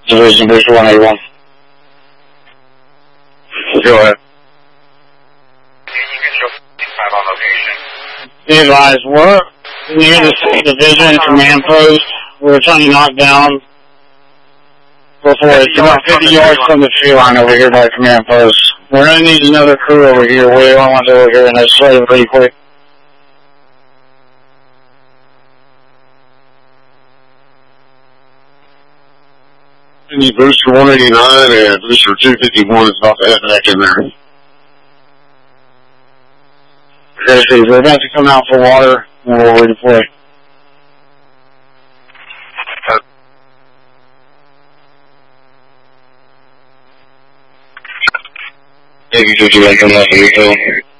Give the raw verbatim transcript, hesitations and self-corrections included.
Division Booster one eighty-one. Go ahead. Be advised, we're near the sixth Division Command Post. We're trying to knock down before it's about fifty yards from the tree line over here by Command Post. We're going to need another crew over here. We don't want to over here and that's slave pretty quick. I need Booster one eighty-nine and Booster two fifty-one is about to head back in there. Okay, we're about to come out for water and we'll redeploy. Thank you, Judge.